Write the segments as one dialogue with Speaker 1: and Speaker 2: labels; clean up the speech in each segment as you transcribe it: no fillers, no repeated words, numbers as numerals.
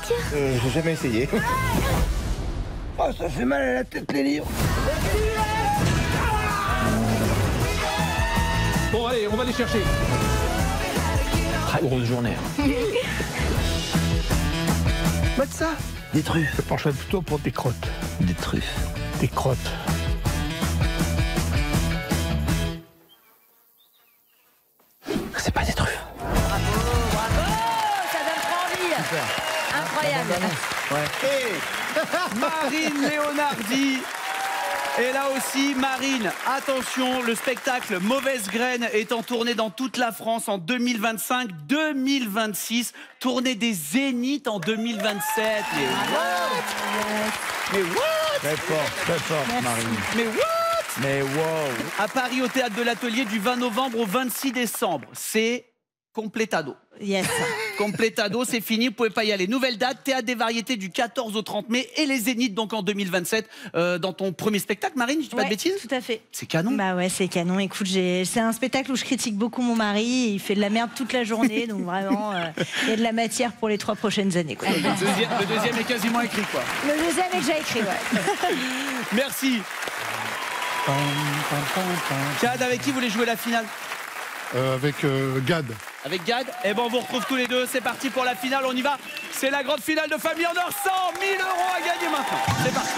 Speaker 1: sortir?
Speaker 2: J'ai jamais essayé. Oh, ça fait mal à la tête, les livres.
Speaker 3: Bon, allez, on va les chercher. Très grosse journée.
Speaker 2: Bah ça, des truffes.
Speaker 3: Je pencherais plutôt pour des crottes.
Speaker 2: Des truffes.
Speaker 3: Des crottes.
Speaker 2: C'est pas des truffes.
Speaker 4: Bravo, bravo, ça donne trop envie. Incroyable.
Speaker 5: Marine Leonardi. Et là aussi, Marine, attention, le spectacle Mauvaise Graine est en tournée dans toute la France en 2025, 2026, tournée des Zéniths en 2027. Mais what?
Speaker 2: Très fort, Marine.
Speaker 5: Mais what?
Speaker 2: Mais wow.
Speaker 5: À Paris, au Théâtre de l'Atelier, du 20 novembre au 26 décembre. C'est complétado.
Speaker 4: Yes.
Speaker 5: Complétado, c'est fini, vous pouvez pas y aller. Nouvelle date, Théâtre des Variétés du 14 au 30 mai et les Zéniths donc en 2027. Dans ton premier spectacle, Marine, je dis pas de bêtises?
Speaker 4: Tout à fait.
Speaker 5: C'est canon.
Speaker 4: Bah ouais, c'est canon. Écoute, c'est un spectacle où je critique beaucoup mon mari. Il fait de la merde toute la journée, donc vraiment, il y a de la matière pour les 3 prochaines années, quoi.
Speaker 5: Le deuxième est quasiment écrit, quoi.
Speaker 4: Le deuxième est déjà écrit, ouais.
Speaker 5: Merci. Gad, avec qui vous voulez jouer la finale?
Speaker 3: Avec Gad.
Speaker 5: Avec Gad? Eh ben on vous retrouve tous les deux, c'est parti pour la finale, on y va. C'est la grande finale de Famille en Or, 100 000 € à gagner maintenant. C'est parti.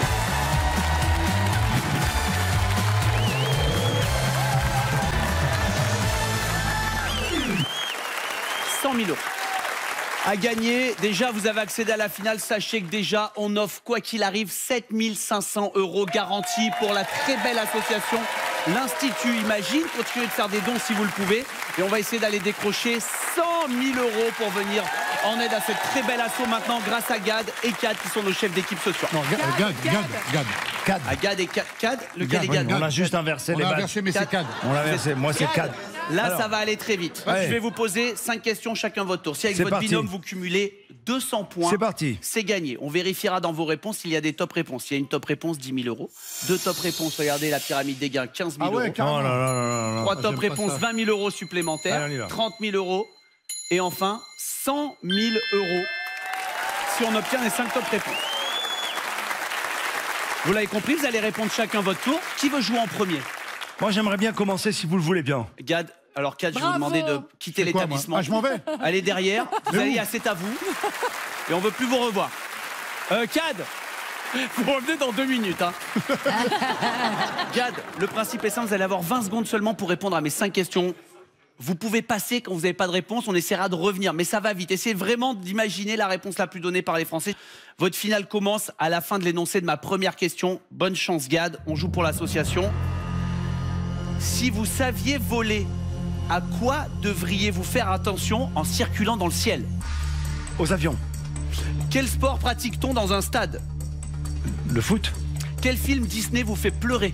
Speaker 5: « 100 000 € à gagner. Déjà, vous avez accédé à la finale. Sachez que déjà, on offre, quoi qu'il arrive, 7 500 € garantis pour la très belle association l'Institut Imagine. Continuez de faire des dons si vous le pouvez. Et on va essayer d'aller décrocher 100 000 € pour venir en aide à cette très belle asso maintenant grâce à Gad et Cad qui sont nos chefs d'équipe ce soir.
Speaker 3: Non, Gad.
Speaker 5: À Gad et Cad. Lequel est Gad?
Speaker 2: On a juste inversé les
Speaker 3: On a
Speaker 2: balles.
Speaker 3: inversé, mais c'est Gad.
Speaker 2: On l'a inversé, moi c'est 4.
Speaker 5: Là,
Speaker 2: Alors,
Speaker 5: ça va aller très vite.
Speaker 2: Ouais.
Speaker 5: Je vais vous poser 5 questions chacun votre tour. Si avec
Speaker 2: C'est
Speaker 5: votre
Speaker 2: parti.
Speaker 5: binôme, vous cumulez 200 points,
Speaker 2: C'est parti.
Speaker 5: c'est gagné. On vérifiera dans vos réponses s'il y a des top réponses. S'il y a une top réponse, 10 000 €. 2 top réponses, regardez la pyramide des gains, 15 000
Speaker 3: Ah ouais,
Speaker 5: €.
Speaker 3: carrément.
Speaker 2: Oh là là là là.
Speaker 5: 3
Speaker 3: Ah,
Speaker 5: top
Speaker 3: j'aime pas
Speaker 5: réponses,
Speaker 3: ça.
Speaker 5: 20 000 € supplémentaires.
Speaker 2: Allez, on y va.
Speaker 5: 30 000 €. Et enfin, 100 000 € si on obtient les 5 top réponses. Vous l'avez compris, vous allez répondre chacun votre tour. Qui veut jouer en premier?
Speaker 2: Moi j'aimerais bien commencer si vous le voulez bien.
Speaker 5: Gad, alors Cad, je vais vous
Speaker 4: Bravo.
Speaker 5: demander de quitter
Speaker 3: C'est quoi,
Speaker 5: l'établissement.
Speaker 3: moi? Ah, je m'en vais.
Speaker 5: Allez derrière, vous
Speaker 3: Mais
Speaker 5: allez,
Speaker 3: où
Speaker 5: c'est à vous. Et on veut plus vous revoir. Cad, vous revenez dans 2 minutes. Hein. Gad, le principe est simple, vous allez avoir 20 secondes seulement pour répondre à mes 5 questions. Vous pouvez passer quand vous n'avez pas de réponse, on essaiera de revenir, mais ça va vite. Essayez vraiment d'imaginer la réponse la plus donnée par les Français. Votre finale commence à la fin de l'énoncé de ma première question. Bonne chance Gad, on joue pour l'association. Si vous saviez voler, à quoi devriez-vous faire attention en circulant dans le ciel?
Speaker 2: Aux avions.
Speaker 5: Quel sport pratique-t-on dans un stade?
Speaker 2: Le foot.
Speaker 5: Quel film Disney vous fait pleurer?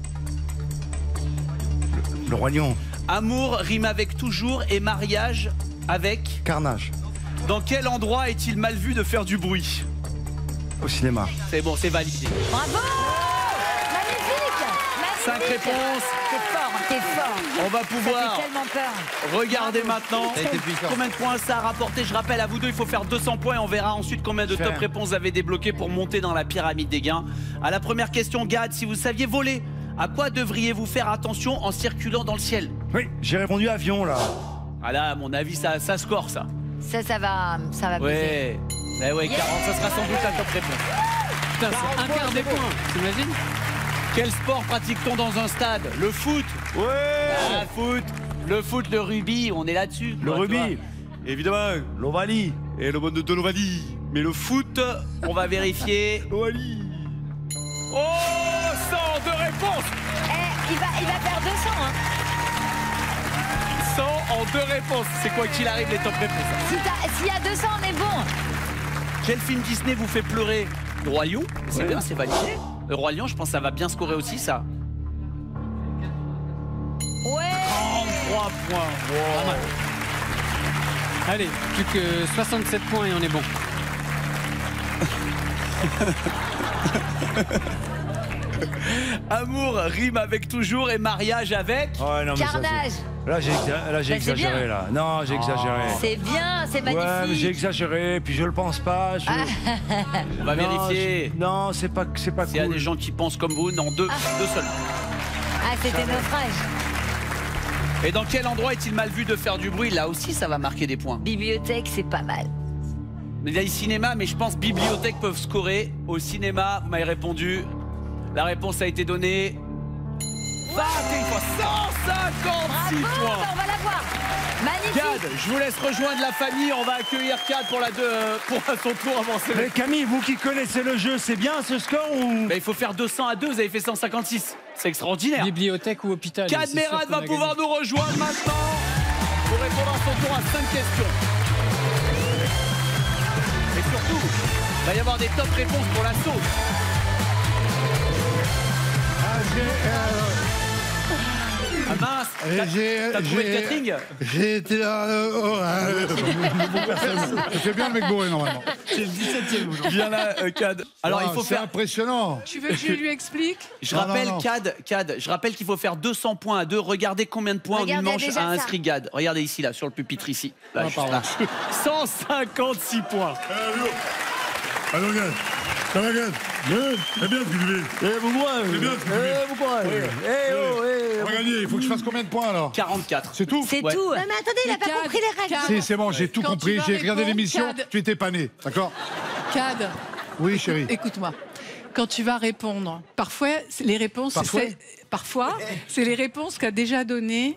Speaker 2: Le Roi Lion.
Speaker 5: Amour rime avec toujours et mariage avec...
Speaker 2: Carnage.
Speaker 5: Dans quel endroit est-il mal vu de faire du bruit?
Speaker 2: Au cinéma.
Speaker 5: C'est bon, c'est validé.
Speaker 4: Bravo. Magnifique.
Speaker 5: 5 réponses.
Speaker 4: T'es fort, t'es fort.
Speaker 5: On va
Speaker 4: Ça
Speaker 5: pouvoir
Speaker 4: fait tellement peur.
Speaker 5: regarder maintenant
Speaker 2: Ça a été puissant.
Speaker 5: combien de points ça a rapporté. Je rappelle à vous deux, il faut faire 200 points et on verra ensuite combien de top
Speaker 2: Faire.
Speaker 5: réponses vous avez débloqué pour monter dans la pyramide des gains. À la première question, Gad, si vous saviez voler, à quoi devriez-vous faire attention en circulant dans le ciel?
Speaker 2: Oui, j'ai répondu avion là.
Speaker 5: Ah là, à mon avis, ça score ça.
Speaker 4: Ça va baiser.
Speaker 5: Ouais. Mais ouais, 40, ça sera sans doute la top réponse. Putain, c'est un quart des points, t'imagines? Quel sport pratique-t-on dans un stade? Le foot.
Speaker 2: Ouais.
Speaker 5: Ah, foot. Le foot, le rugby, on est là-dessus.
Speaker 2: Le
Speaker 5: Ouais,
Speaker 2: rugby.
Speaker 5: tu vois. Évidemment.
Speaker 2: L'Ovalie.
Speaker 5: Et le mode de l'Ovalie. Mais le foot, on va vérifier.
Speaker 2: L'Ovalie.
Speaker 5: Oh, 100 de réponses.
Speaker 4: Il va faire 200, hein.
Speaker 5: 100 en 2 réponses. C'est quoi qu'il arrive, les top réponses.
Speaker 4: S'il y a 200, on est bon.
Speaker 5: Quel film Disney vous fait pleurer? Le Roi Lion. C'est bien, c'est validé. Le Roi Lion, je pense que ça va bien scorer aussi, ça.
Speaker 4: Ouais.
Speaker 5: 33 points.
Speaker 6: Pas mal. Allez, plus que 67 points et on est bon.
Speaker 5: Amour rime avec toujours et mariage avec.
Speaker 2: Ouais, non, mais ça,
Speaker 1: Carnage.
Speaker 2: là, j'ai
Speaker 1: c'est bien.
Speaker 2: exagéré, là. Non, j'ai exagéré.
Speaker 1: C'est bien, c'est
Speaker 2: Ouais, mais j'ai
Speaker 1: magnifique.
Speaker 2: exagéré, puis je le pense pas.
Speaker 5: On va vérifier.
Speaker 2: Non, c'est pas
Speaker 5: S'il y a
Speaker 2: cool.
Speaker 5: des gens qui pensent comme vous, non, deux seuls.
Speaker 1: Ah, c'était naufrage.
Speaker 5: Et dans quel endroit est-il mal vu de faire du bruit? Là aussi, ça va marquer des points.
Speaker 1: Bibliothèque, c'est pas mal.
Speaker 5: Il y a le cinéma, mais je pense bibliothèque peuvent scorer. Au cinéma, vous m'avez répondu. La réponse a été donnée. 21 fois, 156
Speaker 1: Bravo,
Speaker 5: points.
Speaker 1: on va la voir. Magnifique.
Speaker 5: Cad, je vous laisse rejoindre la famille. On va accueillir Cad pour à son tour avancer.
Speaker 2: Mais Camille, vous qui connaissez le jeu, c'est bien ce score ou...
Speaker 5: Mais il faut faire 200 à 2, vous avez fait 156. C'est extraordinaire.
Speaker 6: Bibliothèque ou hôpital.
Speaker 5: Cad
Speaker 6: c'est sûr
Speaker 5: Merad
Speaker 6: qu'on
Speaker 5: va
Speaker 6: a
Speaker 5: pouvoir
Speaker 6: gagné.
Speaker 5: nous rejoindre maintenant pour répondre à son tour à 5 questions. Et surtout, il va y avoir des top réponses pour la sauce. Ah mince, t'as trouvé le catering?
Speaker 7: J'ai été là. C'est bien le mec bourré normalement.
Speaker 5: C'est le 17e aujourd'hui. Viens là, Cad. Alors il faut
Speaker 7: C'est
Speaker 5: faire.
Speaker 7: impressionnant.
Speaker 8: Tu veux que je lui explique?
Speaker 5: Je
Speaker 7: Non,
Speaker 5: rappelle,
Speaker 7: non, non.
Speaker 5: Cad, je rappelle qu'il faut faire 200 points à 2. Regardez combien de points
Speaker 1: Regardez
Speaker 5: Dimanche
Speaker 1: déjà
Speaker 5: a
Speaker 1: ça.
Speaker 5: inscrit Gad. Regardez ici, là, sur le pupitre, ici. Là, juste
Speaker 7: pardon.
Speaker 5: là. 156 points.
Speaker 7: Alors, regarde. Ça va, regarde. C'est bien ce que tu fais. C'est bien ce que tu fais. On va gagner. Il faut que je fasse combien de points alors?
Speaker 5: 44.
Speaker 7: C'est tout?
Speaker 1: C'est
Speaker 5: Ouais.
Speaker 1: tout.
Speaker 4: Non, mais attendez, il n'a pas
Speaker 8: Cad,
Speaker 4: compris les règles.
Speaker 8: Cad.
Speaker 7: Si, c'est bon, j'ai tout
Speaker 8: Quand
Speaker 7: compris.
Speaker 8: tu vas
Speaker 7: J'ai regardé
Speaker 8: répondre,
Speaker 7: l'émission.
Speaker 8: Cad.
Speaker 7: Tu étais pas né. D'accord?
Speaker 8: Cad,
Speaker 7: Oui, chérie.
Speaker 8: écoute-moi. Quand tu vas répondre, parfois, les réponses,
Speaker 7: Parfois
Speaker 8: c'est les réponses qu'a déjà donné